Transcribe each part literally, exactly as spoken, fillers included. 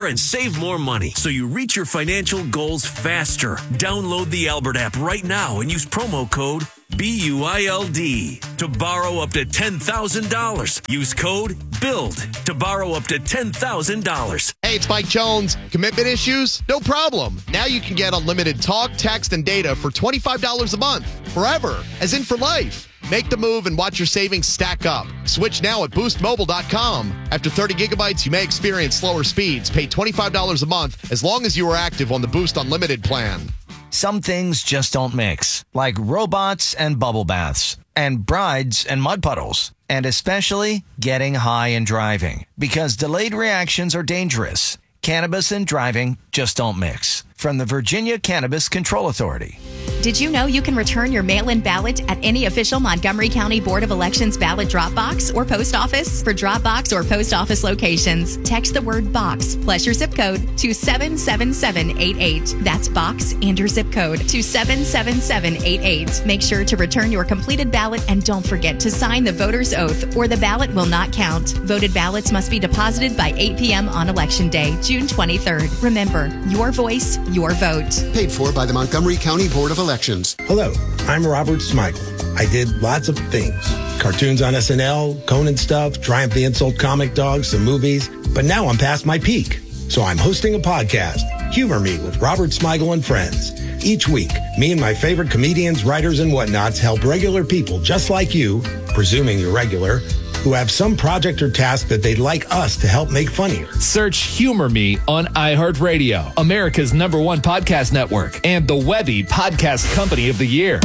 and save more money so you reach your financial goals faster. Download the Albert app right now and use promo code B U I L D to borrow up to ten thousand dollars. Use code BUILD to borrow up to ten thousand dollars. Hey, it's Mike Jones. Commitment issues? No problem. Now you can get unlimited talk, text, and data for twenty-five dollars a month. Forever. As in for life. Make the move and watch your savings stack up. Switch now at boost mobile dot com. After thirty gigabytes, you may experience slower speeds. Pay twenty-five dollars a month as long as you are active on the Boost Unlimited plan. Some things just don't mix, like robots and bubble baths, and brides and mud puddles, and especially getting high and driving, because delayed reactions are dangerous. Cannabis and driving just don't mix. From the Virginia Cannabis Control Authority. Did you know you can return your mail-in ballot at any official Montgomery County Board of Elections ballot drop box or post office? For drop box or post office locations, text the word box plus your zip code to seven seven seven eight eight. That's box and your zip code to seven seven seven eight eight. Make sure to return your completed ballot and don't forget to sign the voter's oath or the ballot will not count. Voted ballots must be deposited by eight p.m. on Election Day, June twenty-third. Remember, your voice, your vote. Paid for by the Montgomery County Board of Elections. Hello, I'm Robert Smigel. I did lots of things. Cartoons on S N L, Conan stuff, Triumph the Insult comic dogs, some movies. But now I'm past my peak. So I'm hosting a podcast, Humor Me with Robert Smigel and Friends. Each week, me and my favorite comedians, writers, and whatnots help regular people just like you, presuming you're regular, who have some project or task that they'd like us to help make funnier. Search Humor Me on iHeartRadio, America's number one podcast network, and the Webby Podcast Company of the Year.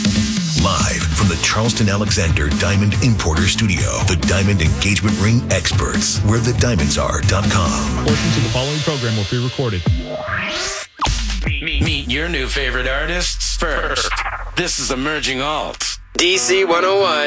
Live from the Charleston Alexander Diamond Importer Studio, the Diamond Engagement Ring Experts, where the diamonds are dot com. Portions of the following program will be recorded. Meet your new favorite artists first. This is Emerging Alt. D C one oh one.